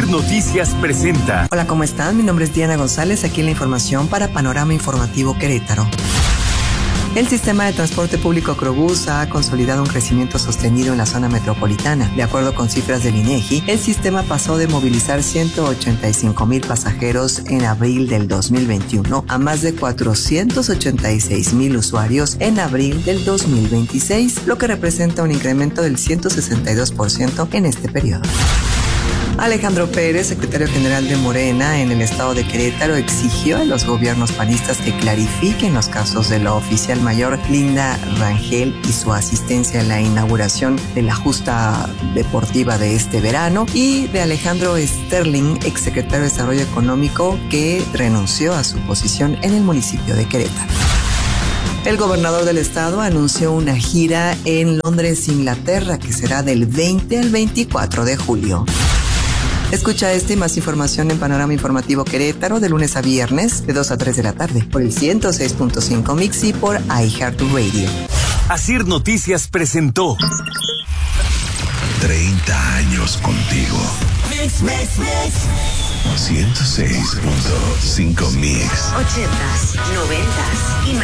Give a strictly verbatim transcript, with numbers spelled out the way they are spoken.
Asir Noticias presenta. Hola, ¿cómo están? Mi nombre es Diana González, aquí en la información para Panorama Informativo Querétaro. El sistema de transporte público Crobús ha consolidado un crecimiento sostenido en la zona metropolitana. De acuerdo con cifras del INEGI, el sistema pasó de movilizar ciento ochenta y cinco mil pasajeros en abril del dos mil veintiuno a más de cuatrocientos ochenta y seis mil usuarios en abril del dos mil veintiséis, lo que representa un incremento del ciento sesenta y dos por ciento en este periodo. Alejandro Pérez, secretario general de Morena en el estado de Querétaro, exigió a los gobiernos panistas que clarifiquen los casos de la oficial mayor Linda Rangel y su asistencia en la inauguración de la justa deportiva de este verano, y de Alejandro Sterling, exsecretario de Desarrollo Económico, que renunció a su posición en el municipio de Querétaro. El gobernador del estado anunció una gira en Londres, Inglaterra, que será del veinte al veinticuatro de julio. Escucha esta y más información en Panorama Informativo Querétaro de lunes a viernes de dos a tres de la tarde por el ciento seis punto cinco Mix y por iHeartRadio. Asir Noticias presentó treinta años contigo. Mix, mix, mix. ciento seis punto cinco Mix. Ochentas, noventas y más.